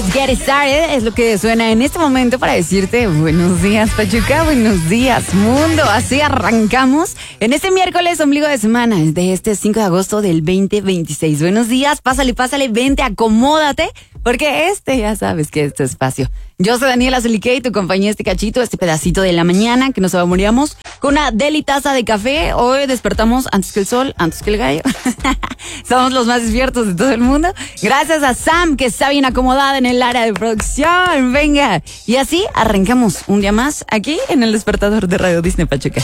Let's get started es lo que suena en este momento para decirte buenos días Pachuca, buenos días mundo. Así arrancamos en este miércoles ombligo de semana de este 5 de agosto del 2026. Buenos días, pásale, vente, acomódate, porque ya sabes que este espacio. Yo soy Daniela Zulique y tu compañía este cachito, este pedacito de la mañana que nos moríamos con una deli taza de café. Hoy despertamos antes que el sol, antes que el gallo. Somos los más despiertos de todo el mundo. Gracias a Sam, que está bien acomodada en el área de producción. Venga. Y así arrancamos un día más aquí en el despertador de Radio Disney Pachuca.